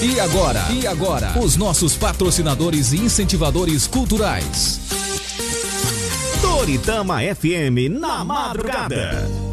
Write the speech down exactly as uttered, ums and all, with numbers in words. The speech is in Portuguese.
E agora? E agora? Os nossos patrocinadores e incentivadores culturais. Toritama F M na madrugada.